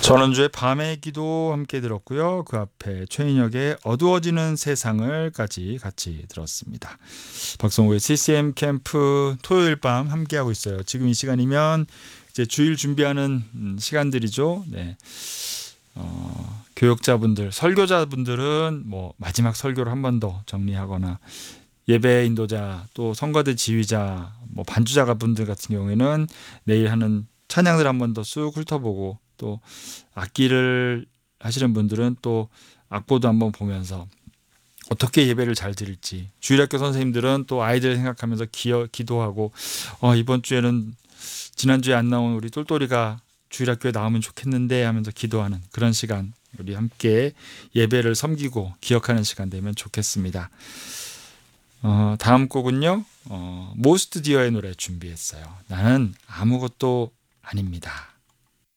전원주의 밤의 기도 함께 들었고요. 그 앞에 최인혁의 어두워지는 세상을까지 같이 들었습니다. 박성호의 CCM 캠프 토요일 밤 함께하고 있어요. 지금 이 시간이면 이제 주일 준비하는 시간들이죠. 네. 교역자분들, 설교자분들은 뭐 마지막 설교를 한 번 더 정리하거나 예배 인도자 또 성가대 지휘자 뭐 반주자가 분들 같은 경우에는 내일 하는 찬양들 한 번 더 쑥 훑어보고 또 악기를 하시는 분들은 또 악보도 한번 보면서 어떻게 예배를 잘 드릴지, 주일학교 선생님들은 또 아이들 생각하면서 기도하고 이번 주에는 지난주에 안 나온 우리 똘똘이가 주일학교에 나오면 좋겠는데 하면서 기도하는 그런 시간, 우리 함께 예배를 섬기고 기억하는 시간 되면 좋겠습니다. 다음 곡은요, 모스트 디어의 노래 준비했어요. 나는 아무것도 아닙니다.